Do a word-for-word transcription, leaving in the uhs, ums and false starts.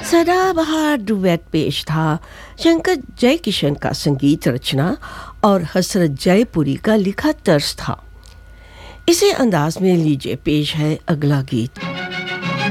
सदाबहार डुएट पेश था शंकर जयकिशन का संगीत रचना और हसरत जयपुरी का लिखा तर्ज था। इसी अंदाज में लीजिए पेश है अगला गीत।